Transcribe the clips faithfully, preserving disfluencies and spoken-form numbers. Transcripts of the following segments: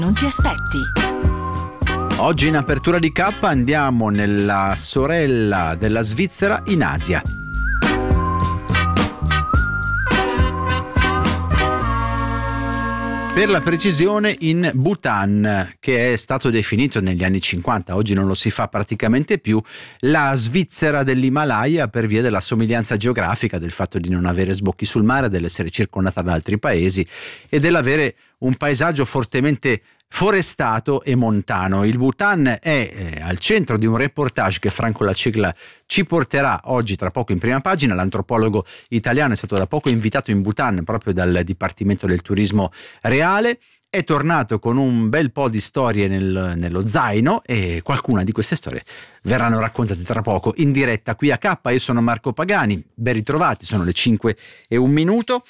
Non ti aspetti. Oggi in apertura di K andiamo nella sorella della Svizzera in Asia. Per la precisione in Bhutan, che è stato definito negli anni cinquanta, oggi non lo si fa praticamente più, la Svizzera dell'Himalaya per via della somiglianza geografica, del fatto di non avere sbocchi sul mare, dell'essere circondata da altri paesi e dell'avere un paesaggio fortemente forestato e montano. Il Bhutan è eh, al centro di un reportage che Franco La Cegla ci porterà oggi tra poco in prima pagina. L'antropologo italiano è stato da poco invitato in Bhutan proprio dal Dipartimento del Turismo Reale. È tornato con un bel po' di storie nel, nello zaino e qualcuna di queste storie verranno raccontate tra poco in diretta qui a K. Io sono Marco Pagani, ben ritrovati, sono le cinque e un minuto.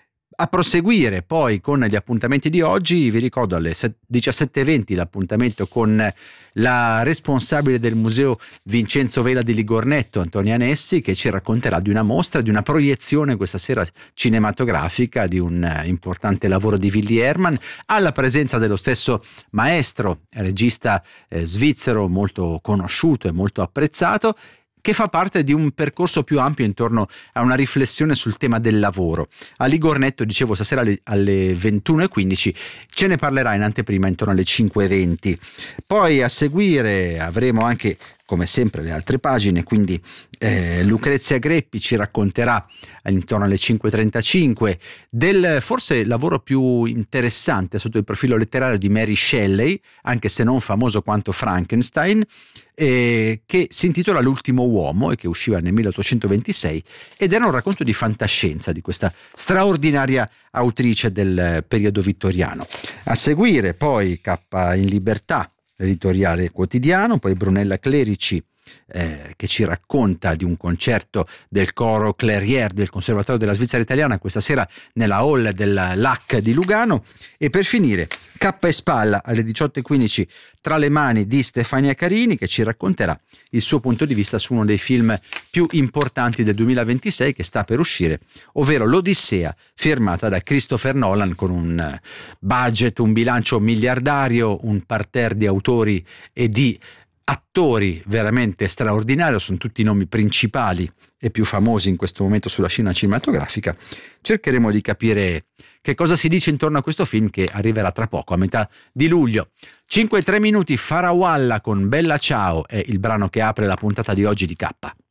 A proseguire poi con gli appuntamenti di oggi, vi ricordo alle diciassette e venti l'appuntamento con la responsabile del museo Vincenzo Vela di Ligornetto, Antonia Nessi, che ci racconterà di una mostra, di una proiezione questa sera cinematografica di un importante lavoro di Willy Hermann, alla presenza dello stesso maestro, regista eh, svizzero molto conosciuto e molto apprezzato, che fa parte di un percorso più ampio intorno a una riflessione sul tema del lavoro. A Ligornetto, dicevo, stasera alle, alle ventuno e quindici ce ne parlerà in anteprima intorno alle cinque e venti. Poi a seguire avremo anche, come sempre, le altre pagine, quindi eh, Lucrezia Greppi ci racconterà intorno alle cinque e trentacinque del forse lavoro più interessante sotto il profilo letterario di Mary Shelley, anche se non famoso quanto Frankenstein, eh, che si intitola L'ultimo uomo e che usciva nel milleottocentoventisei ed era un racconto di fantascienza di questa straordinaria autrice del periodo vittoriano. A seguire poi K in Libertà, l'editoriale quotidiano, poi Brunella Clerici eh, che ci racconta di un concerto del coro Clairiere del Conservatorio della Svizzera Italiana questa sera nella hall della L A C di Lugano, e per finire K e Spalla alle diciotto e quindici Tra le mani di Stefania Carini, che ci racconterà il suo punto di vista su uno dei film più importanti del duemilaventisei che sta per uscire, ovvero l'Odissea, firmata da Christopher Nolan, con un budget, un bilancio miliardario, un parterre di autori e di attori veramente straordinario. Sono tutti i nomi principali e più famosi in questo momento sulla scena cinematografica. Cercheremo di capire che cosa si dice intorno a questo film che arriverà tra poco, a metà di luglio. cinque e tre minuti, Farawalla con Bella Ciao è il brano che apre la puntata di oggi di K.